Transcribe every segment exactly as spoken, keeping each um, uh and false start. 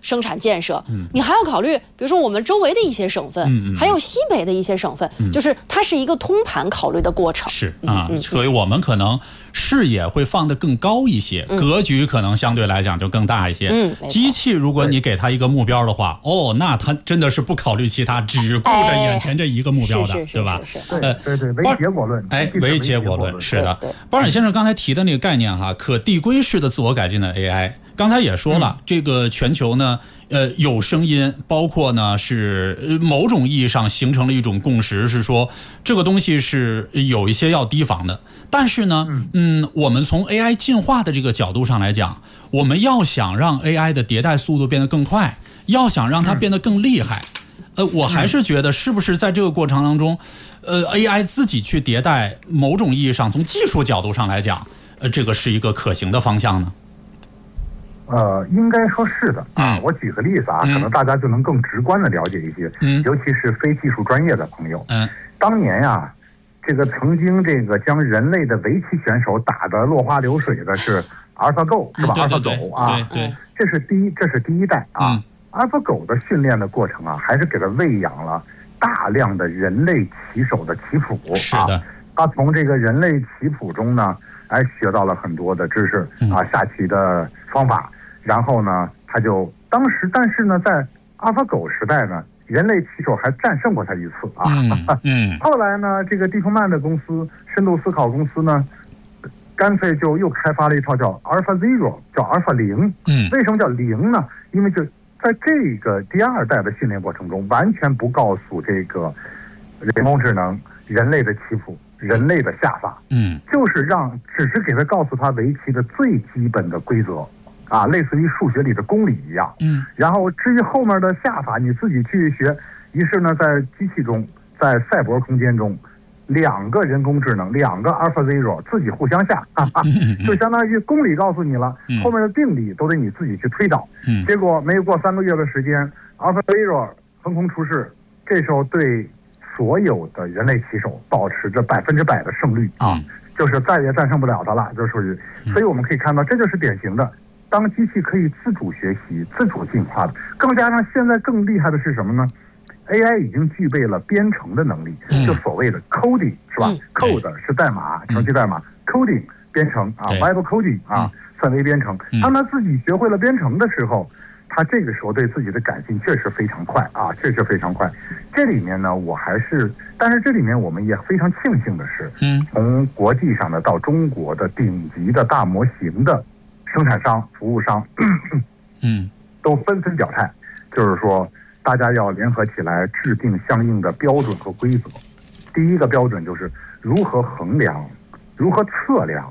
生产建设，嗯，你还要考虑，比如说我们周围的一些省份，嗯，还有西北的一些省份，嗯，就是它是一个通盘考虑的过程。 是啊，嗯，所以我们可能视野会放得更高一些，嗯，格局可能相对来讲就更大一些。嗯，机器如果你给它一个目标的话，哦，那它真的是不考虑其他，只顾着眼前这一个目标的， 哎， 对吧？ 是是是呃，对对，唯结果论。 哎，唯结果论，是的。包尔先生刚才提的那个概念哈，可递归式的自我改进的 A I。刚才也说了，嗯，这个全球呢，呃，有声音，包括呢是某种意义上形成了一种共识，是说这个东西是有一些要提防的。但是呢，嗯，我们从 A I 进化的这个角度上来讲，我们要想让 A I 的迭代速度变得更快，要想让它变得更厉害，呃，我还是觉得是不是在这个过程当中，呃 ，A I 自己去迭代，某种意义上从技术角度上来讲，呃，这个是一个可行的方向呢？ 呃，应该说是的啊。我举个例子啊，嗯，可能大家就能更直观的了解一些，嗯，尤其是非技术专业的朋友。嗯，当年呀，这个曾经这个将人类的围棋选手打得落花流水的是 AlphaGo， 是吧？ AlphaGo 啊， 对对， 这是第一，这是第一代啊。嗯，AlphaGo 的训练的过程啊，还是给它喂养了大量的人类棋手的棋谱啊。 是的， 他从这个人类棋谱中呢，哎，学到了很多的知识啊，下棋的方法。然后呢，他就当时，但是呢，在 AlphaGo 时代呢，人类棋手还战胜过他一次啊。嗯。嗯后来呢，这个蒂夫曼的公司深度思考公司呢，干脆就又开发了一套叫 AlphaZero， 叫 Alpha 零。嗯。为什么叫零呢？因为就在这个第二代的训练过程中，完全不告诉这个人工智能人类的棋谱、人类的下法。嗯。就是让，只是给他告诉他围棋的最基本的规则。啊，类似于数学里的公理一样，嗯，然后至于后面的下法你自己去学。于是呢，在机器中，在赛博空间中，两个人工智能，两个 AlphaZero 自己互相下，哈哈，就相当于公理告诉你了，后面的定理都得你自己去推导。嗯，结果没有过三个月的时间 ，AlphaZero 横空出世，这时候对所有的人类棋手保持着百分之百的胜率啊，就是再也战胜不了他了，就是属于。所以我们可以看到，这就是典型的。当机器可以自主学习、自主进化的，更加上现在更厉害的是什么呢 ？A I 已经具备了编程的能力，嗯、就所谓的 coding 是吧、嗯、？code 是代码，程序代码、嗯、，coding 编程啊 ，web coding 啊，算为编程。 嗯、 当他自己学会了编程的时候，他这个时候对自己的改进确实非常快啊，确实非常快。这里面呢，我还是，但是这里面我们也非常庆幸的是，嗯，从国际上的到中国的顶级的大模型的。生产商、服务商，嗯，都纷纷表态，就是说，大家要联合起来制定相应的标准和规则。第一个标准就是如何衡量、如何测量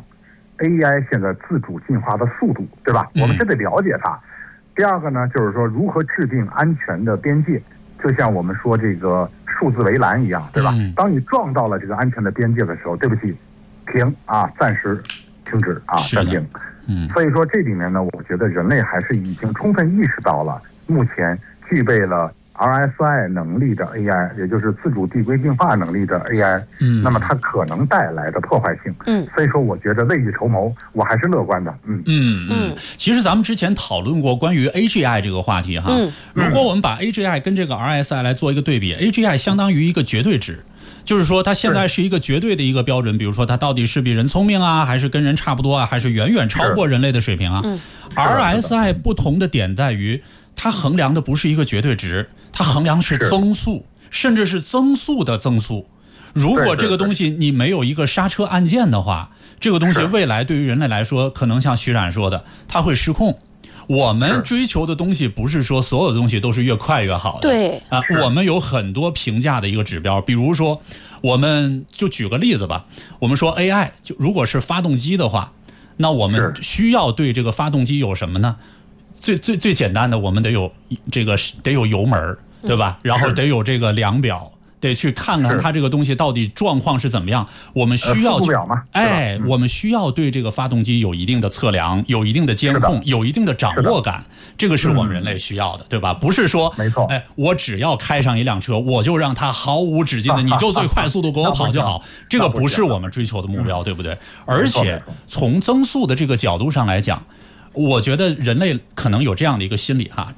A I 现在自主进化的速度，对吧？我们是得了解它。第二个呢，就是说如何制定安全的边界，就像我们说这个数字围栏一样，对吧？当你撞到了这个安全的边界的时候，对不起，停啊，暂时停止啊，暂停。嗯，所以说这里面呢，我觉得人类还是已经充分意识到了，目前具备了 R S I 能力的 A I， 也就是自主递归进化能力的 A I， 嗯，那么它可能带来的破坏性，嗯，所以说我觉得未雨绸缪，我还是乐观的，嗯嗯嗯。其实咱们之前讨论过关于 A G I 这个话题哈，嗯，如果我们把 A G I 跟这个 R S I 来做一个对比 ，A G I 相当于一个绝对值。就是说它现在是一个绝对的一个标准，比如说它到底是比人聪明啊，还是跟人差不多啊，还是远远超过人类的水平啊。R S I 不同的点在于它衡量的不是一个绝对值，它衡量是增速，甚至是增速的增速。如果这个东西你没有一个刹车按键的话，这个东西未来对于人类来说可能像徐冉说的，它会失控。我们追求的东西不是说所有的东西都是越快越好的， 对啊，我们有很多评价的一个指标，比如说，我们就举个例子吧，我们说 A I 就如果是发动机的话，那我们需要对这个发动机有什么呢？最最最简单的，我们得有这个得有油门，对吧？然后得有这个量表。得去看看它这个东西到底状况是怎么样，我们需要去，哎，我们需要对这个发动机有一定的测量，有一定的监控，有一定的掌握感，这个是我们人类需要的，对吧？不是说， 没错， 哎，我只要开上一辆车，我就让它毫无止境的，你就最快速度给我跑就好，这个不是我们追求的目标，对不对？而且从增速的这个角度上来讲，我觉得人类可能有这样的一个心理哈，